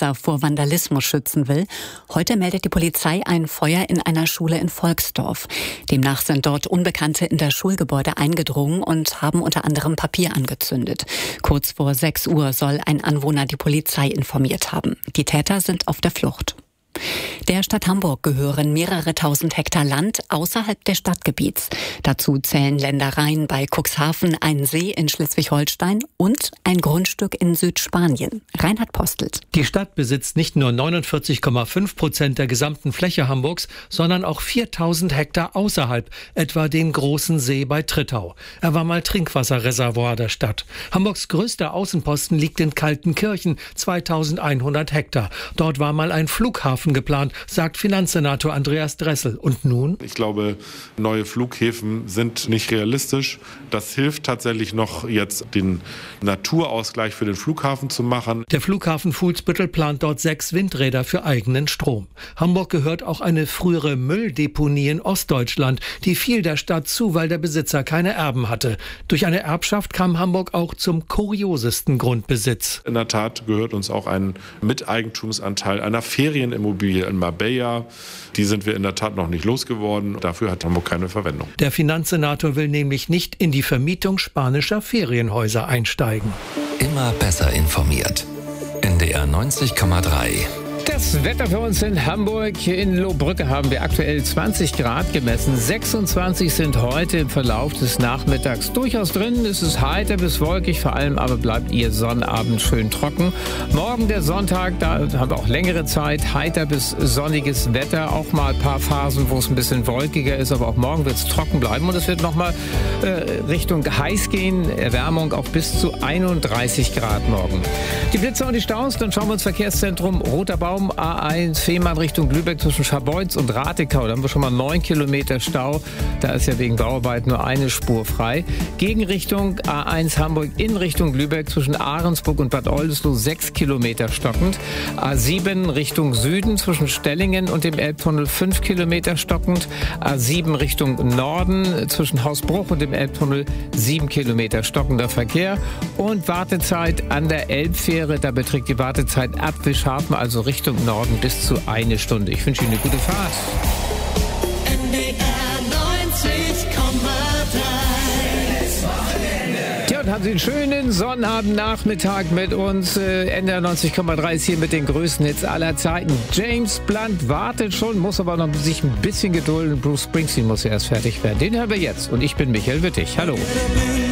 Besitzer vor Vandalismus schützen will. Heute meldet die Polizei ein Feuer in einer Schule in Volksdorf. Demnach sind dort Unbekannte in das Schulgebäude eingedrungen und haben unter anderem Papier angezündet. Kurz vor 6 Uhr soll ein Anwohner die Polizei informiert haben. Die Täter sind auf der Flucht. Der Stadt Hamburg gehören mehrere tausend Hektar Land außerhalb des Stadtgebiets. Dazu zählen Ländereien bei Cuxhaven, ein See in Schleswig-Holstein und ein Grundstück in Südspanien. Reinhard Postelt. Die Stadt besitzt nicht nur 49,5% der gesamten Fläche Hamburgs, sondern auch 4000 Hektar außerhalb, etwa den großen See bei Trittau. Er war mal Trinkwasserreservoir der Stadt. Hamburgs größter Außenposten liegt in Kaltenkirchen, 2100 Hektar. Dort war mal ein Flughafen geplant, sagt Finanzsenator Andreas Dressel. Und nun? Ich glaube, neue Flughäfen sind nicht realistisch. Das hilft tatsächlich noch, jetzt den Naturausgleich für den Flughafen zu machen. Der Flughafen Fuhlsbüttel plant dort 6 Windräder für eigenen Strom. Hamburg gehört auch eine frühere Mülldeponie in Ostdeutschland. Die fiel der Stadt zu, weil der Besitzer keine Erben hatte. Durch eine Erbschaft kam Hamburg auch zum kuriosesten Grundbesitz. In der Tat gehört uns auch ein Miteigentumsanteil einer Ferienimmobilie in Marbella. Die sind wir in der Tat noch nicht losgeworden. Dafür hat Hamburg keine Verwendung. Der Finanzsenator will nämlich nicht in die Vermietung spanischer Ferienhäuser einsteigen. Immer besser informiert. NDR 90,3. Das Wetter für uns in Hamburg. In Lohbrügge haben wir aktuell 20 Grad gemessen. 26 sind heute im Verlauf des Nachmittags durchaus drin. Es ist heiter bis wolkig, vor allem aber bleibt ihr Sonnabend schön trocken. Morgen der Sonntag, da haben wir auch längere Zeit, heiter bis sonniges Wetter. Auch mal ein paar Phasen, wo es ein bisschen wolkiger ist, aber auch morgen wird es trocken bleiben. Und es wird nochmal Richtung heiß gehen. Erwärmung auf bis zu 31 Grad morgen. Die Blitze und die Staus, dann schauen wir uns Verkehrszentrum Roter Baum, A1 Fehmarn Richtung Lübeck zwischen Scharbeutz und Ratekau. Da haben wir schon mal 9 Kilometer Stau. Da ist ja wegen Bauarbeit nur eine Spur frei. Gegenrichtung A1 Hamburg in Richtung Lübeck zwischen Ahrensburg und Bad Oldesloe 6 Kilometer stockend. A7 Richtung Süden zwischen Stellingen und dem Elbtunnel 5 Kilometer stockend. A7 Richtung Norden zwischen Hausbruch und dem Elbtunnel 7 Kilometer stockender Verkehr. Und Wartezeit an der Elbfähre. Da beträgt die Wartezeit ab Wischhafen, also Richtung Norden, bis zu 1 Stunde. Ich wünsche Ihnen eine gute Fahrt. NDR 90,3. Tja, und haben Sie einen schönen Sonnabendnachmittag mit uns. NDR 90,3 ist hier mit den größten Hits aller Zeiten. James Blunt wartet schon, muss aber noch sich ein bisschen gedulden. Bruce Springsteen muss ja erst fertig werden. Den hören wir jetzt. Und ich bin Michael Wittig. Hallo.